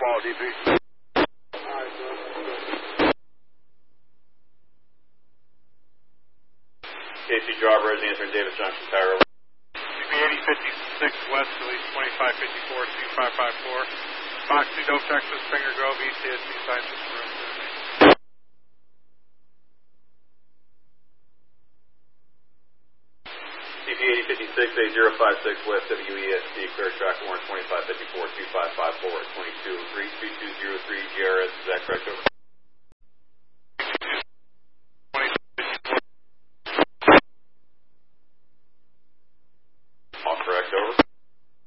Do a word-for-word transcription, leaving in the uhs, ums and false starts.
follow D P. K C driver is answering Davis Junction, Cairo. D P eighty fifty-six West, release twenty-five fifty-four, two five five four. Fox two, Dope, Texas, Finger Grove, E T S C, sign system room. D P eighty fifty-six, eight zero five six West, W E S C, clear track warrant twenty-five fifty-four, two five five four, twenty-two, three two two zero three, G R S, is that correct? Over.